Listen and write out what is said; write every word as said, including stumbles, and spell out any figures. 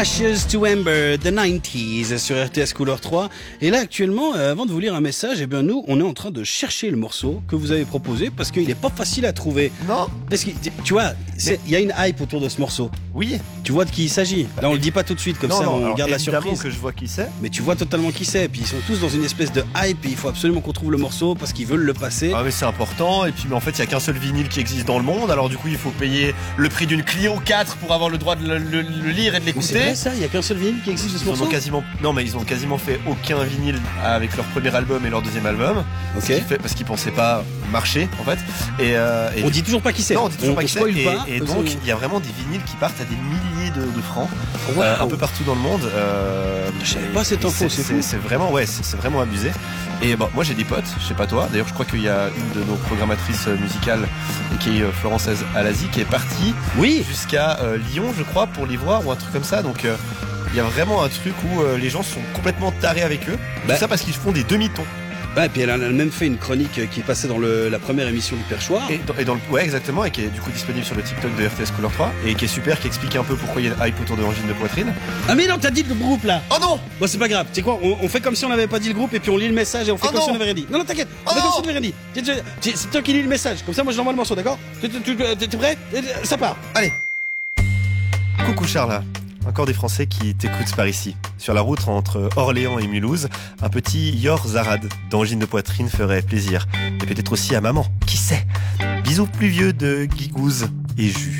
Ashes to Amber, the nineties sur R T S Couleur trois. Et là actuellement, euh, avant de vous lire un message, eh bien nous, on est en train de chercher le morceau que vous avez proposé parce qu'il est pas facile à trouver. Non. Parce que tu vois, il y a une hype autour de ce morceau. Oui. Tu vois de qui il s'agit. Là, on le dit pas tout de suite, comme non, ça, non, on alors, garde la évidemment surprise. que je vois qui c'est. Mais tu vois totalement qui c'est. Et puis ils sont tous dans une espèce de hype. Et il faut absolument qu'on trouve le morceau parce qu'ils veulent le passer. Ah mais c'est important. Et puis mais en fait, il y a qu'un seul vinyle qui existe dans le monde. Alors du coup, il faut payer le prix d'une Clio quatre pour avoir le droit de le, le- le lire et de Mais l'écouter. c'est vrai ça, il y a qu'un seul vinyle qui existe de ce Ils en morceau. ont quasiment, non mais ils ont quasiment fait aucun vinyle avec leur premier album et leur deuxième album. Ok. Ce qui fait- parce qu'ils pensaient pas marcher en fait. Et, euh, et On dit toujours pas qui c'est. non, on dit toujours pas on qui c'est. spoil Et, pas, et donc absolument. il y a vraiment des vinyles qui partent à des milliers de, de francs, Wow. euh, un peu partout dans le monde. Euh, Je savais pas cette info, c'est fou. C'est vraiment, ouais, c'est c'est vraiment abusé. Et bon, moi j'ai des potes, je sais pas toi. D'ailleurs, je crois qu'il y a une de nos programmatrices euh, musicales, qui est euh, Florence Alazi, qui est partie Oui. jusqu'à euh, Lyon, je crois, pour les voir ou un truc comme ça. Donc euh, il y a vraiment un truc où euh, les gens sont complètement tarés avec eux. Bah. Tout ça parce qu'ils font des demi-tons. Ouais, et puis elle a même fait une chronique qui passait dans le, la première émission du Perchoir. Et dans, et dans le, ouais, exactement, et qui est du coup disponible sur le TikTok de R T S Couleur trois, et qui est super, qui explique un peu pourquoi il y a une hype autour de l'angine de poitrine. Ah mais non, t'as dit le groupe là. Oh non! Bon, c'est pas grave. Tu sais quoi, on, on fait comme si on n'avait pas dit le groupe et puis on lit le message et on fait Oh comme non. si on n'avait rien dit. Non, non, t'inquiète. On Oh fait comme non. si on n'avait rien dit. Tu- tu- tu- C'est toi qui lis le message. Comme ça, moi je l'envoie le morceau, d'accord? Tu- tu- tu- T'es t'es prêt? Ça part. Allez! Coucou Charles, encore des Français qui t'écoutent par ici. Sur la route entre Orléans et Mulhouse, un petit Yor Zarad d'angine de poitrine ferait plaisir. Et peut-être aussi à maman, qui sait? Bisous pluvieux de Guigouze et Jus.